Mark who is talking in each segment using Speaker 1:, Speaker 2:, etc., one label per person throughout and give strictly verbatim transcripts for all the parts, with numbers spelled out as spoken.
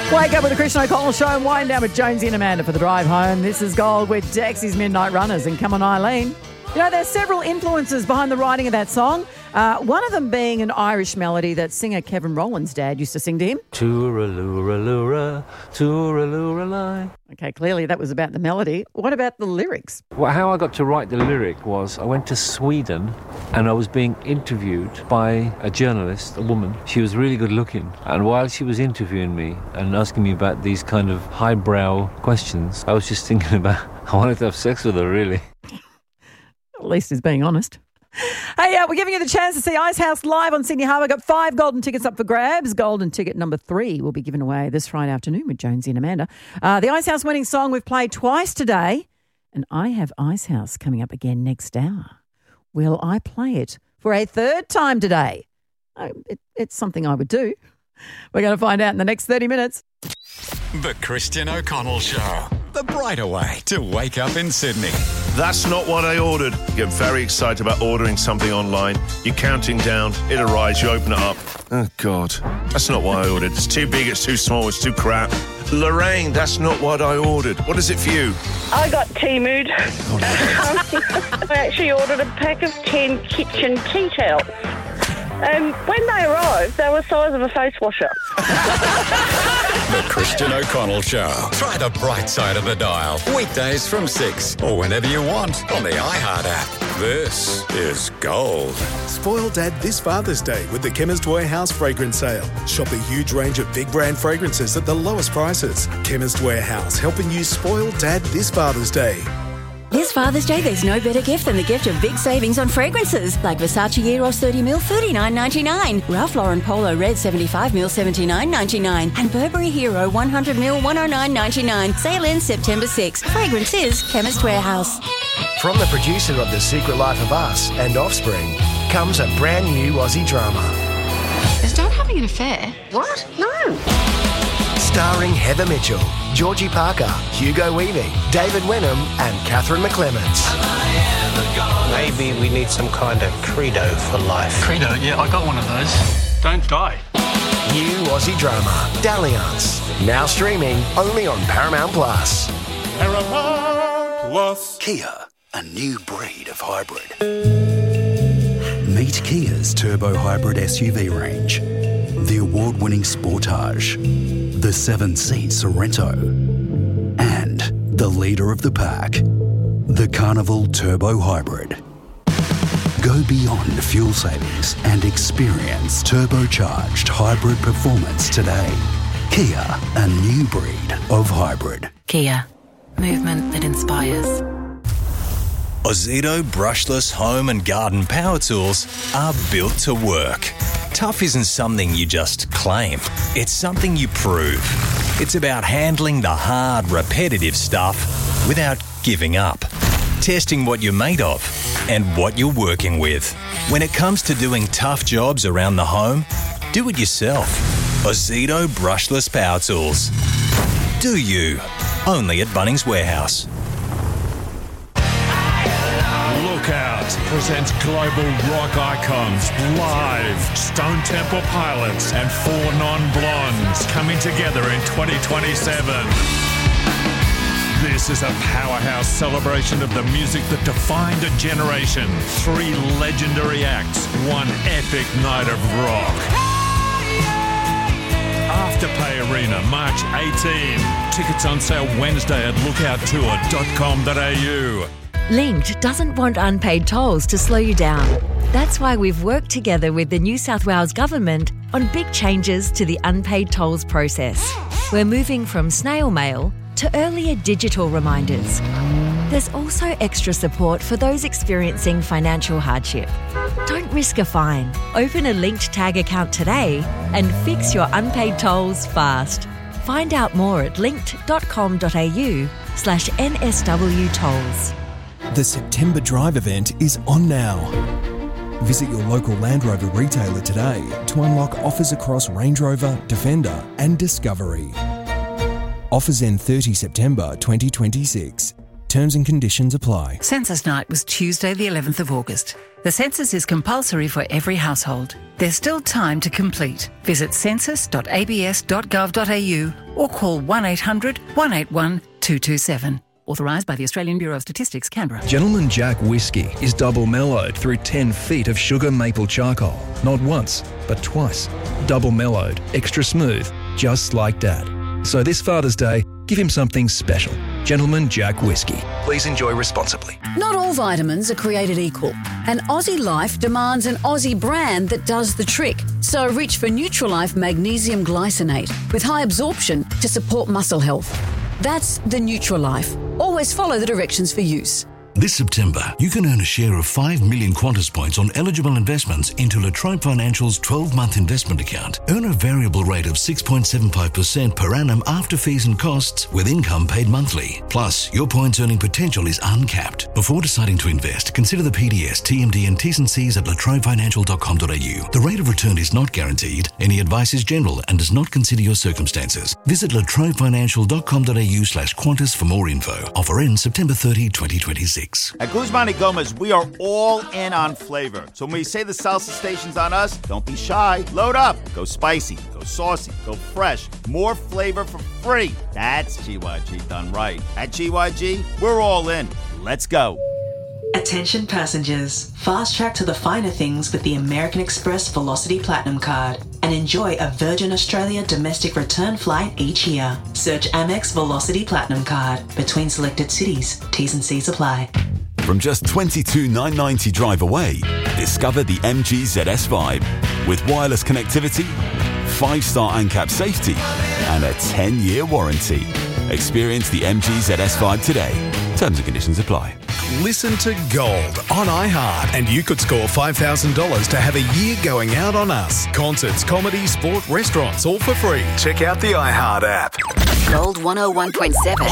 Speaker 1: Wake up with the Christian O'Connell Show and wind down with Jonesy and Amanda for the drive home. This is Gold with Dexy's Midnight Runners and Come On Eileen. You know, there's several influences behind the writing of that song. Uh, one of them being an Irish melody that singer Kevin Rowland's dad used to sing to him.
Speaker 2: Tooralooraloora, tooralooralai.
Speaker 1: Okay, clearly that was about the melody. What about the lyrics?
Speaker 2: Well, how I got to write the lyric was I went to Sweden and I was being interviewed by a journalist, a woman. She was really good looking. And while she was interviewing me and asking me about these kind of highbrow questions, I was just thinking about, I wanted to have sex with her, really.
Speaker 1: At least he's being honest. Hey, uh, we're giving you the chance to see Icehouse live on Sydney Harbour. Got five golden tickets up for grabs. Golden ticket number three will be given away this Friday afternoon with Jonesy and Amanda. Uh, the Icehouse winning song we've played twice today, and I have Icehouse coming up again next hour. Will I play it for a third time today? Uh, it, it's something I would do. We're going to find out in the next thirty minutes.
Speaker 3: The Christian O'Connell Show. The brighter way to wake up in Sydney.
Speaker 4: That's not what I ordered. You get very excited about ordering something online. You're counting down, it arrives, you open it up. Oh, God. That's not what I ordered. It's too big, it's too small, it's too crap. Lorraine, that's not what I ordered. What is it for you?
Speaker 5: I got Teamood. I actually ordered a pack of ten kitchen tea towels. And when they arrived, they were the size of a face washer.
Speaker 3: The Christian O'Connell Show. Try the bright side of the dial. Weekdays from six or whenever you want on the iHeart app. This is Gold.
Speaker 6: Spoil Dad this Father's Day with the Chemist Warehouse fragrance sale. Shop a huge range of big brand fragrances at the lowest prices. Chemist Warehouse, helping you spoil Dad this Father's Day.
Speaker 7: This Father's Day, there's no better gift than the gift of big savings on fragrances. Like Versace Eros thirty mil, thirty-nine ninety-nine. Ralph Lauren Polo Red seventy-five mil, seventy-nine ninety-nine. And Burberry Hero one hundred mil, one oh nine ninety-nine. Sale ends September sixth. Fragrances, Chemist Warehouse.
Speaker 8: From the producer of The Secret Life of Us and Offspring comes a brand new Aussie drama.
Speaker 9: Is Dad having an affair?
Speaker 5: What? No.
Speaker 8: Starring Heather Mitchell, Georgie Parker, Hugo Weaving, David Wenham and Catherine McClements.
Speaker 10: Maybe we need some kind of credo for life.
Speaker 11: Credo? Yeah, I got one of those. Don't die.
Speaker 8: New Aussie drama, Dalliance. Now streaming only on Paramount Plus.
Speaker 12: Paramount Plus.
Speaker 13: Kia, a new breed of hybrid. Meet Kia's turbo hybrid S U V range. The award-winning Sportage, the seven-seat Sorrento, and the leader of the pack, the Carnival Turbo Hybrid. Go beyond fuel savings and experience turbocharged hybrid performance today. Kia, a new breed of hybrid.
Speaker 14: Kia, movement that inspires.
Speaker 15: Ozito brushless home and garden power tools are built to work. Tough isn't something you just claim. It's something you prove. It's about handling the hard, repetitive stuff without giving up. Testing what you're made of and what you're working with. When it comes to doing tough jobs around the home, do it yourself. Ozito brushless power tools. Do you. Only at Bunnings Warehouse.
Speaker 12: Lookout presents global rock icons live. Stone Temple Pilots and Four Non-Blondes coming together in twenty twenty-seven. This is a powerhouse celebration of the music that defined a generation. Three legendary acts, one epic night of rock. Afterpay Arena, March eighteenth. Tickets on sale Wednesday at lookout tour dot com dot a u.
Speaker 16: Linked doesn't want unpaid tolls to slow you down. That's why we've worked together with the New South Wales Government on big changes to the unpaid tolls process. We're moving from snail mail to earlier digital reminders. There's also extra support for those experiencing financial hardship. Don't risk a fine. Open a Linked Tag account today and fix your unpaid tolls fast. Find out more at linked dot com dot a u slash N S W tolls.
Speaker 17: The September Drive event is on now. Visit your local Land Rover retailer today to unlock offers across Range Rover, Defender and Discovery. Offers end thirtieth September twenty twenty-six. Terms and conditions apply.
Speaker 14: Census night was Tuesday the eleventh of August. The census is compulsory for every household. There's still time to complete. Visit census dot a b s dot gov dot a u or call one eight hundred, one eight one, two two seven. Authorised by the Australian Bureau of Statistics, Canberra.
Speaker 18: Gentleman Jack Whiskey is double mellowed through ten feet of sugar maple charcoal. Not once, but twice. Double mellowed, extra smooth, just like Dad. So this Father's Day, give him something special. Gentleman Jack Whiskey. Please enjoy responsibly.
Speaker 19: Not all vitamins are created equal, and Aussie Life demands an Aussie brand that does the trick. So reach for Nutrilife Magnesium Glycinate with high absorption to support muscle health. That's the Nutrilife. Always follow the directions for use.
Speaker 20: This September, you can earn a share of five million Qantas points on eligible investments into La Trobe Financial's twelve-month investment account. Earn a variable rate of six point seven five percent per annum after fees and costs, with income paid monthly. Plus, your points earning potential is uncapped. Before deciding to invest, consider the P D S, T M D and T's and C's at la trobe financial dot com dot a u. The rate of return is not guaranteed. Any advice is general and does not consider your circumstances. Visit la trobe financial dot com dot a u slash Qantas for more info. Offer ends September thirtieth, twenty twenty-six.
Speaker 21: At Guzman y Gomez, we are all in on flavor. So when we say the salsa station's on us, don't be shy. Load up. Go spicy. Go saucy. Go fresh. More flavor for free. That's G Y G done right. At G Y G, we're all in. Let's go.
Speaker 22: Attention passengers. Fast track to the finer things with the American Express Velocity Platinum Card and enjoy a Virgin Australia domestic return flight each year. Search Amex Velocity Platinum Card between selected cities. T's and C's apply.
Speaker 23: From just twenty-two thousand nine hundred ninety dollars drive away, discover the M G Z S Vibe. With wireless connectivity, five-star ANCAP safety, and a ten-year warranty. Experience the M G Z S Vibe today. Terms and conditions apply.
Speaker 6: Listen to Gold on iHeart and you could score five thousand dollars to have a year going out on us. Concerts, comedy, sport, restaurants, all for free. Check out the iHeart app.
Speaker 19: Gold one oh one point seven.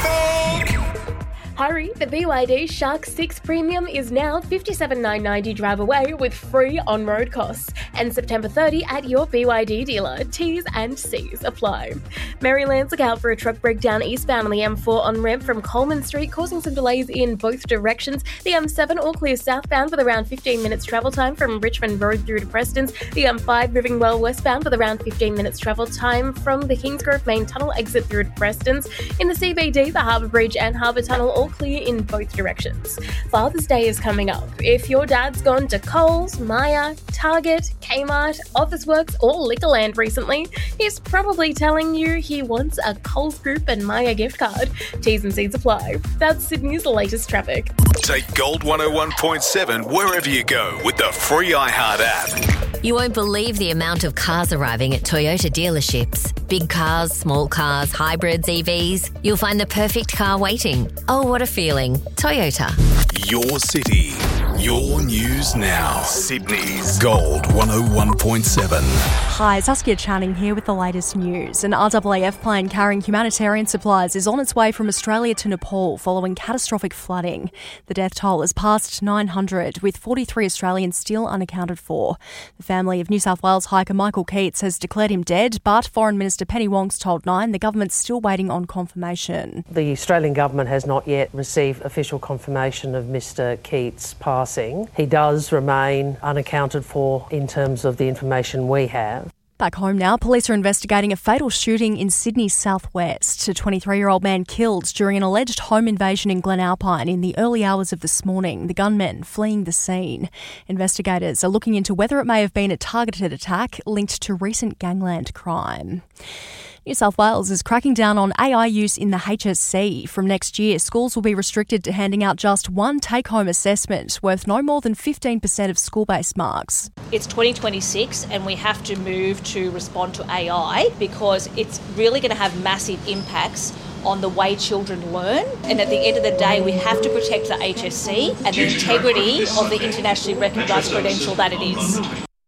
Speaker 24: Hurry, the B Y D Shark six Premium is now fifty-seven thousand nine hundred ninety drive away with free on-road costs. And September thirtieth at your B Y D dealer. T's and C's apply. Maryland's look out for a truck breakdown eastbound on the M four on-ramp from Coleman Street, causing some delays in both directions. The M seven all clear southbound with around fifteen minutes travel time from Richmond Road through to Preston's. The M five moving well westbound with around fifteen minutes travel time from the Kingsgrove Main Tunnel exit through to Preston's. In the C B D, the Harbour Bridge and Harbour Tunnel all clear in both directions. Father's Day is coming up. If your dad's gone to Coles, Myer, Target, Kmart, Officeworks or Liquorland recently, he's probably telling you he wants a Coles Group and Myer gift card. T's and C's apply. That's Sydney's latest traffic.
Speaker 6: Take Gold one oh one point seven wherever you go with the free iHeart app.
Speaker 25: You won't believe the amount of cars arriving at Toyota dealerships. Big cars, small cars, hybrids, E Vs. You'll find the perfect car waiting. Oh, what a feeling. Toyota.
Speaker 6: Your city. Your news now. Sydney's Gold one oh one point seven.
Speaker 26: Hi, Saskia Channing here with the latest news. An R A A F plane carrying humanitarian supplies is on its way from Australia to Nepal following catastrophic flooding. The death toll has passed nine hundred, with forty-three Australians still unaccounted for. The family of New South Wales hiker Michael Keats has declared him dead, but Foreign Minister Penny Wong's told Nine the government's still waiting on confirmation.
Speaker 27: The Australian government has not yet received official confirmation of Mr Keats' passing. He does remain unaccounted for in terms of the information we have.
Speaker 26: Back home now, police are investigating a fatal shooting in Sydney's southwest. A twenty-three-year-old man killed during an alleged home invasion in Glenalpine in the early hours of this morning, the gunman fleeing the scene. Investigators are looking into whether it may have been a targeted attack linked to recent gangland crime. New South Wales is cracking down on A I use in the H S C. From next year, schools will be restricted to handing out just one take-home assessment worth no more than fifteen percent of school-based marks.
Speaker 28: It's twenty twenty-six and we have to move to respond to A I because it's really going to have massive impacts on the way children learn. And at the end of the day, we have to protect the H S C and the integrity of the internationally recognised credential that it is.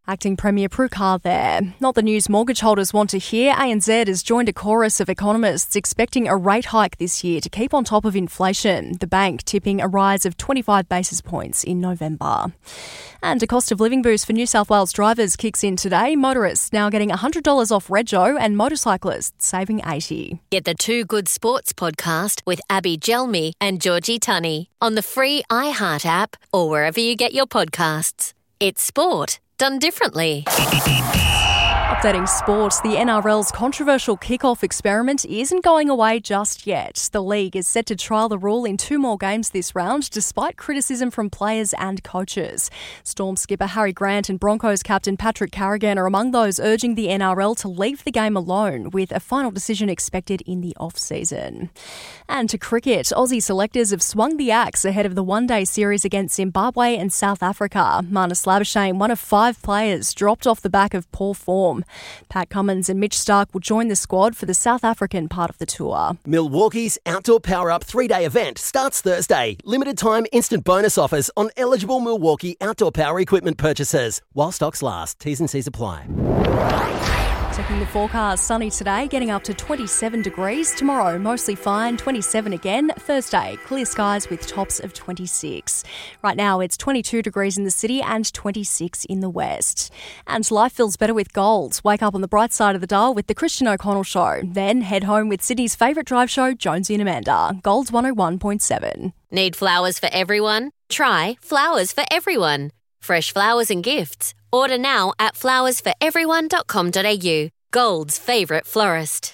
Speaker 26: Acting Premier Prue Carr there. Not the news mortgage holders want to hear. A N Z has joined a chorus of economists expecting a rate hike this year to keep on top of inflation. The bank tipping a rise of twenty-five basis points in November. And a cost of living boost for New South Wales drivers kicks in today. Motorists now getting one hundred dollars off Rego and motorcyclists saving eighty dollars.
Speaker 25: Get the Two Good Sports podcast with Abby Gelmi and Georgie Tunney on the free iHeart app or wherever you get your podcasts. It's sport done differently.
Speaker 26: Updating sport, the N R L's controversial kickoff experiment isn't going away just yet. The league is set to trial the rule in two more games this round, despite criticism from players and coaches. Storm skipper Harry Grant and Broncos captain Patrick Carrigan are among those urging the N R L to leave the game alone, with a final decision expected in the off-season. And to cricket, Aussie selectors have swung the axe ahead of the one-day series against Zimbabwe and South Africa. Marnus Labuschagne, one of five players, dropped off the back of poor form. Pat Cummins and Mitch Starc will join the squad for the South African part of the tour.
Speaker 1: Milwaukee's Outdoor Power Up three-day event starts Thursday. Limited time instant bonus offers on eligible Milwaukee outdoor power equipment purchases. While stocks last, T's and C's apply.
Speaker 26: Checking the forecast, sunny today, getting up to twenty-seven degrees. Tomorrow, mostly fine, twenty-seven again. Thursday, clear skies with tops of twenty-six. Right now, it's twenty-two degrees in the city and twenty-six in the west. And life feels better with gold. Wake up on the bright side of the dial with the Christian O'Connell Show. Then head home with Sydney's favourite drive show, Jonesy and Amanda. Gold's one oh one point seven.
Speaker 25: Need flowers for everyone? Try Flowers for Everyone. Fresh flowers and gifts. Order now at flowers for everyone dot com dot a u. Gold's favourite florist.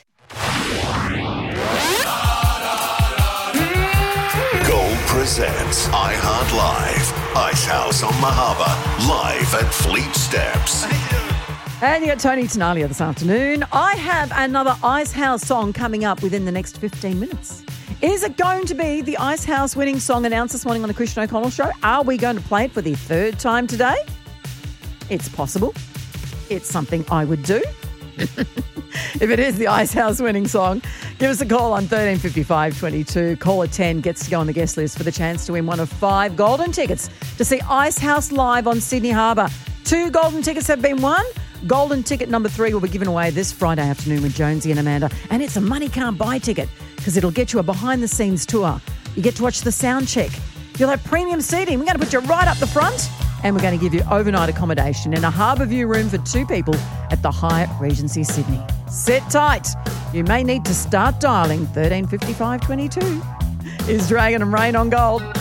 Speaker 2: Gold presents iHeart Live. Ice House on Mahaba. Live at Fleet Steps.
Speaker 3: And you got Tony Tenalia this afternoon. I have another Ice House song coming up within the next fifteen minutes. Is it going to be the Ice House winning song announced this morning on the Christian O'Connell Show? Are we going to play it for the third time today? It's possible. It's something I would do. If it is the Ice House winning song, give us a call on thirteen fifty-five twenty-two. Caller ten gets to go on the guest list for the chance to win one of five golden tickets to see Ice House live on Sydney Harbour. Two golden tickets have been won. Golden ticket number three will be given away this Friday afternoon with Jonesy and Amanda. And it's a money can't buy ticket because it'll get you a behind-the-scenes tour. You get to watch the sound check. You'll have premium seating. We're going to put you right up the front. And we're going to give you overnight accommodation in a harbour view room for two people at the Hyatt Regency Sydney. Sit tight. You may need to start dialing thirteen fifty-five twenty-two. Is Dragon and Rain on Gold.